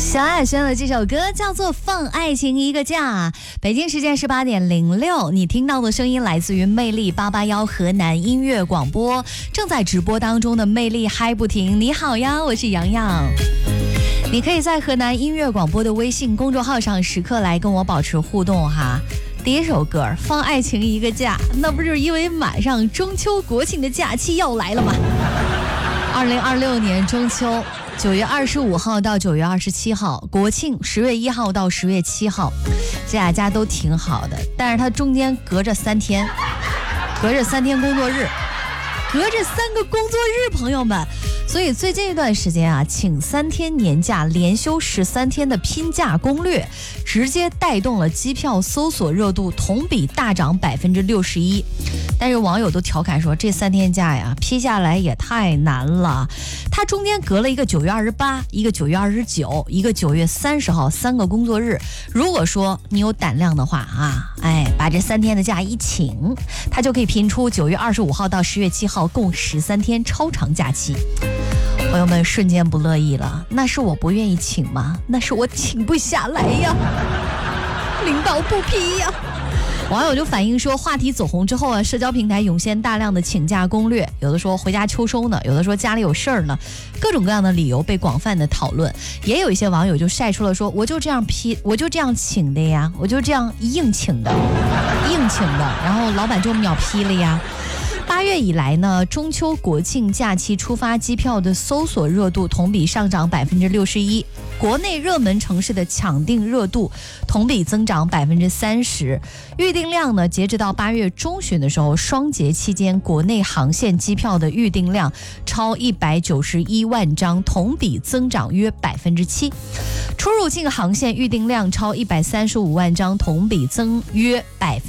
小爱选的这首歌叫做《放爱情一个假》，北京时间18:06，你听到的声音来自于魅力881河南音乐广播，正在直播当中的魅力嗨不停。你好呀，我是洋洋。你可以在河南音乐广播的微信公众号上时刻来跟我保持互动哈。第一首歌《放爱情一个假》，那不就是因为马上中秋国庆的假期要来了吗？2026年中秋9月25号到9月27号，国庆10月1号到10月7号，这俩假都挺好的，但是它中间隔着3天，隔着3天工作日，隔着3个工作日，朋友们。所以最近一段时间啊，请3天年假连休13天的拼假攻略，直接带动了机票搜索热度同比大涨61%。但是网友都调侃说，这3天假呀，批下来也太难了。它中间隔了一个9月28，一个9月29，一个9月30号，3个工作日。如果说你有胆量的话啊，把这3天的假一请，它就可以拼出9月25号到10月7号共13天超长假期。朋友们瞬间不乐意了，那是我不愿意请吗？那是我请不下来呀，领导不批呀。网友就反映说，话题走红之后啊，社交平台涌现大量的请假攻略，有的说回家秋收呢，有的说家里有事儿呢，各种各样的理由被广泛的讨论。也有一些网友就晒出了说，我就这样批，我就这样请的呀，我就这样硬请的，然后老板就秒批了呀。8月以来呢，中秋国庆假期出发机票的搜索热度同比上涨61%，国内热门城市的抢订热度同比增长30%，预订量呢，截止到8月中旬的时候，双节期间国内航线机票的预订量超191万张，同比增长约7%，出入境航线预订量超135万张，同比增约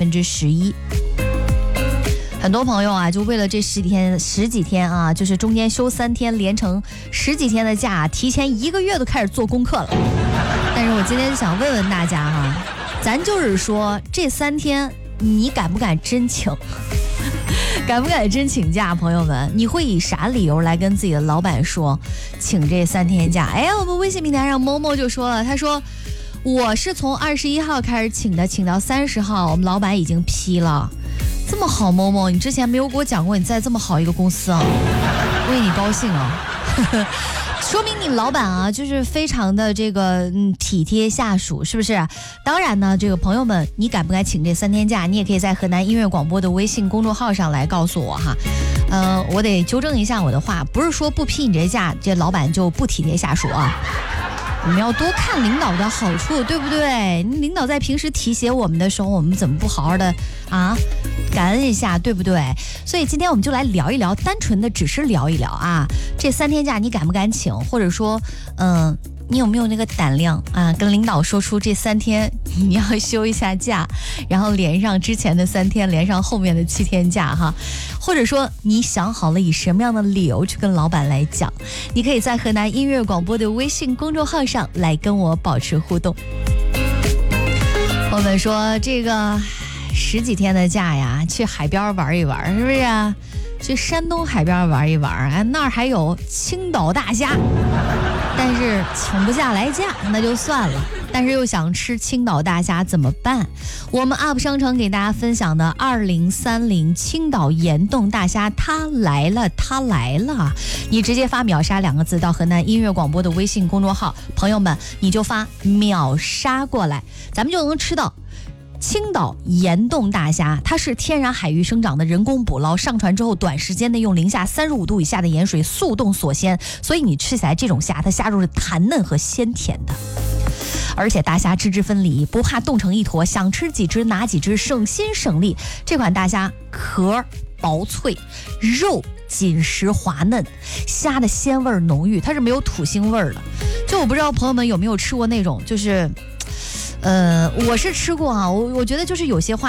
11%。很多朋友啊，就为了这十几天啊，就是中间休3天，连成10几天的假，提前1个月都开始做功课了。但是我今天想问问大家哈，咱就是说这3天你敢不敢真请？敢不敢真请假？朋友们，你会以啥理由来跟自己的老板说请这3天假？我们微信平台上某某就说了，他说我是从21号开始请的，请到30号，我们老板已经批了。这么好，某某，你之前没有给我讲过你在这么好一个公司啊，为你高兴啊。说明你老板啊，就是非常的这个体贴下属，是不是？当然呢，这个朋友们，你敢不敢请这3天假？你也可以在河南音乐广播的微信公众号上来告诉我哈。我得纠正一下我的话，不是说不批你这假，这老板就不体贴下属啊。我们要多看领导的好处，对不对？领导在平时提携我们的时候，我们怎么不好好的啊感恩一下，对不对？所以今天我们就来聊一聊，单纯的只是聊一聊啊，这3天假你敢不敢请？或者说你有没有那个胆量啊，跟领导说出这3天你要休一下假，然后连上之前的3天，连上后面的7天假哈。或者说你想好了以什么样的理由去跟老板来讲，你可以在河南音乐广播的微信公众号上来跟我保持互动。我们说这个10几天的假呀，去海边玩一玩，是不是啊？去山东海边玩一玩，那儿还有青岛大虾，但是请不下来假那就算了，但是又想吃青岛大虾怎么办？我们 UP 商城给大家分享的2030青岛岩洞大虾它来了，你直接发秒杀2个字到河南音乐广播的微信公众号，朋友们你就发秒杀过来，咱们就能吃到青岛岩洞大虾，它是天然海域生长的人工捕捞，上船之后短时间内用零下35度以下的盐水速冻锁鲜，所以你吃起来这种虾，它虾肉是弹嫩和鲜甜的。而且大虾汁汁分离，不怕冻成一坨，想吃几只拿几只，省心省力。这款大虾壳薄脆，肉紧实滑嫩，虾的鲜味浓郁，它是没有土腥味的。就我不知道朋友们有没有吃过那种，就是我是吃过啊，我觉得就是有些话